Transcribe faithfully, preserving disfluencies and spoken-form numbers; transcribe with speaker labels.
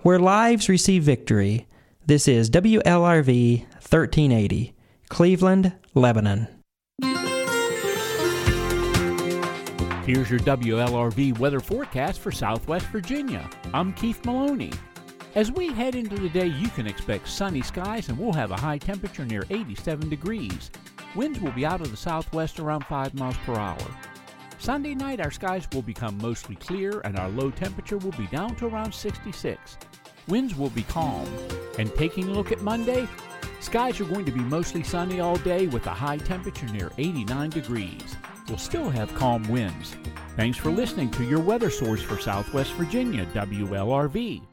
Speaker 1: where lives receive victory. This is W L R V thirteen eighty, Cleveland, Lebanon.
Speaker 2: Here's your W L R V weather forecast for Southwest Virginia. I'm Keith Maloney. As we head into the day, you can expect sunny skies and we'll have a high temperature near eighty-seven degrees. Winds will be out of the southwest around five miles per hour. Sunday night, our skies will become mostly clear and our low temperature will be down to around sixty-six. Winds will be calm. And taking a look at Monday, skies are going to be mostly sunny all day with a high temperature near eighty-nine degrees. We'll still have calm winds. Thanks for listening to your weather source for Southwest Virginia, W L R V.